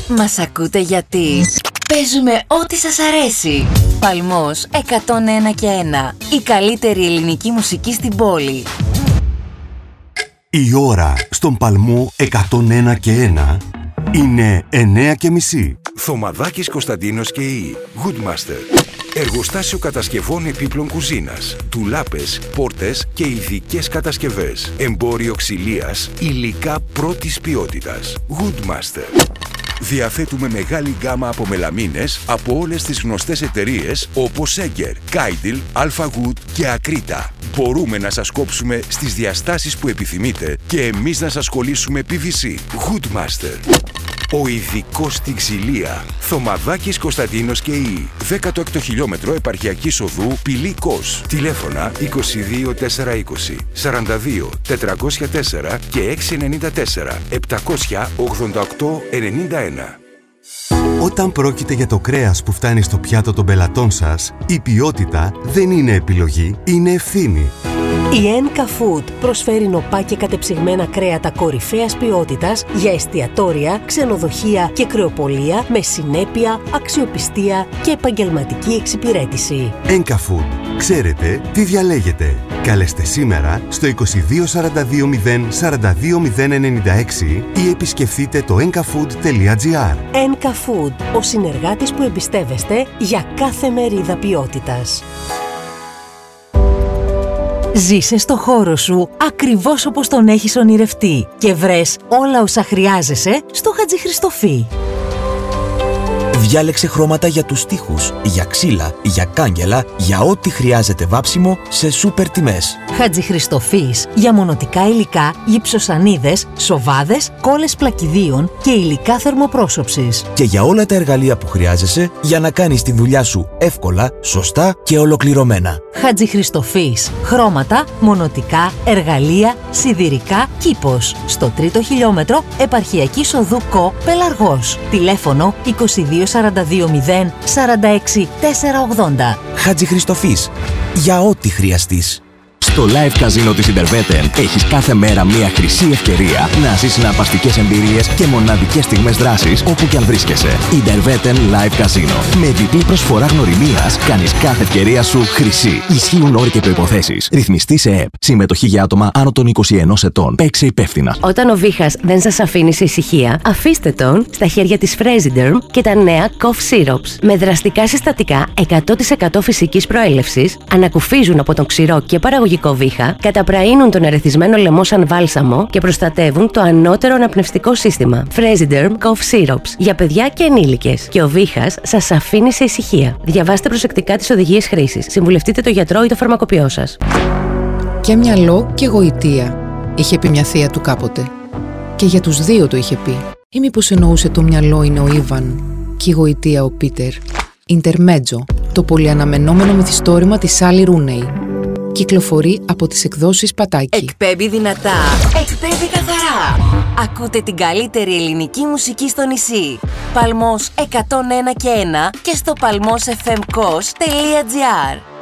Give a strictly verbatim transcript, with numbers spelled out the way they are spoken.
Μας ακούτε γιατί παίζουμε ό,τι σας αρέσει. Παλμός εκατόν ένα και ένα. Η καλύτερη ελληνική μουσική στην πόλη. Η ώρα στον Παλμό εκατόν ένα και ένα είναι εννέα και μισή. Θωμαδάκης Κωνσταντίνος και η Goodmaster. Εργοστάσιο κατασκευών επίπλων κουζίνας, ντουλάπες, πόρτες και ειδικές κατασκευές. Εμπόριο ξυλίας, υλικά πρώτης ποιότητας. Goodmaster. Διαθέτουμε μεγάλη γκάμα από μελαμίνες από όλες τις γνωστές εταιρείες όπως Έγκερ, Κάιντιλ, Alpha Wood και Ακρίτα. Μπορούμε να σας κόψουμε στις διαστάσεις που επιθυμείτε και εμείς να σας κολλήσουμε πι βι σι. Goodmaster. Ο ειδικός στην ξυλία. Θωμαδάκης Κωνσταντίνος και η δέκατο έκτο χιλιόμετρο επαρχιακής οδού Πηλίκος. Τηλέφωνα είκοσι δύο τετρακόσια είκοσι, σαράντα δύο τετρακόσια τέσσερα και έξι εννιά τέσσερα επτακόσια ογδόντα οκτώ ενενήντα ένα. Όταν πρόκειται για το κρέας που φτάνει στο πιάτο των πελατών σας, η ποιότητα δεν είναι επιλογή, είναι ευθύνη. Η Ένκα Food προσφέρει νοπά και κατεψυγμένα κρέατα κορυφαίας ποιότητας για εστιατόρια, ξενοδοχεία και κρεοπολία με συνέπεια, αξιοπιστία και επαγγελματική εξυπηρέτηση. Ένκα Food. Ξέρετε τι διαλέγετε. Καλέστε σήμερα στο είκοσι δύο σαράντα δύο μηδέν σαράντα δύο μηδέν ενενήντα έξι ή επισκεφτείτε το enkafood τελεία τζι άρ. Ένκα Food, ο συνεργάτης που εμπιστεύεστε για κάθε μερίδα ποιότητας. Ζήσε στο χώρο σου ακριβώς όπως τον έχεις ονειρευτεί και βρες όλα όσα χρειάζεσαι στο Χατζηχριστοφή. Διάλεξε χρώματα για τους τοίχους, για ξύλα, για κάγκελα, για ό,τι χρειάζεται βάψιμο σε σούπερ τιμές. Χατζηχριστοφής για μονοτικά υλικά, γυψοσανίδες, σοβάδες, κόλλες πλακιδίων και υλικά θερμοπρόσωψης. Και για όλα τα εργαλεία που χρειάζεσαι για να κάνεις τη δουλειά σου εύκολα, σωστά και ολοκληρωμένα. Χατζηχριστοφής. Χρώματα, μονοτικά, εργαλεία, σιδηρικά, κήπος. Στο τρίτο χιλιόμετρο επαρχιακής οδού Κο, Πελαργός. Τηλέφωνο είκοσι δύο σαράντα δύο μηδέν σαράντα έξι τετρακόσια ογδόντα. Χατζηχριστοφής. Για ό,τι χρειαστείς. Στο live καζίνο της Ιντερβέτεν έχεις κάθε μέρα μια χρυσή ευκαιρία να ζεις συναρπαστικές εμπειρίες και μοναδικές στιγμές δράσης όπου και αν βρίσκεσαι. Ιντερβέτεν Live Καζίνο. Με διπλή προσφορά γνωριμίας κάνεις κάθε ευκαιρία σου χρυσή. Ισχύουν όροι και προϋποθέσεις. Ρυθμιστή σε ΕΠ. Συμμετοχή για άτομα άνω των είκοσι ενός ετών. Παίξε υπεύθυνα. Όταν ο βήχας δεν σας αφήνει σε ησυχία, αφήστε τον στα χέρια της Fresiderm και τα νέα Cough Syrups. Με δραστικά συστατικά εκατό τοις εκατό φυσικής προέλευσης, ανακουφίζουν από τον ξηρό και παραγωγικό βήχα, καταπραίνουν τον ερεθισμένο λαιμό σαν βάλσαμο και προστατεύουν το ανώτερο αναπνευστικό σύστημα. Fresiderm Cough Syrups για παιδιά και ενήλικες. Και ο βήχας σας αφήνει σε ησυχία. Διαβάστε προσεκτικά τις οδηγίες χρήσης. Συμβουλευτείτε το γιατρό ή το φαρμακοποιό σας. Και μυαλό και γοητεία, είχε πει μια θεία του κάποτε. Και για τους δύο το είχε πει. Ή μήπως εννοούσε το μυαλό είναι ο Ήβαν και η γοητεία ο Πίτερ. Intermezzo, το πολυαναμενόμενο μυθιστόρημα της Σάλι Ρούνεϊ. Κυκλοφορεί από τις εκδόσεις Πατάκη. Εκπέμπει δυνατά, εκπέμπει καθαρά. Ακούτε την καλύτερη ελληνική μουσική στο νησί. Παλμός εκατόν ένα και ένα και στο παλμός εφ εμ κος τελεία τζι άρ.